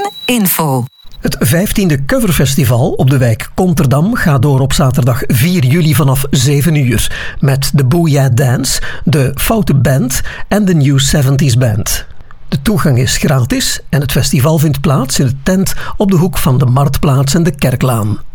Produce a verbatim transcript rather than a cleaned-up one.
info. Het vijftiende Coverfestival op de wijk Konterdam gaat door op zaterdag vier juli vanaf zeven uur. Met de Booyah Dance, de Foute Band en de New seventies Band. De toegang is gratis en het festival vindt plaats in de tent op de hoek van de Marktplaats en de Kerklaan.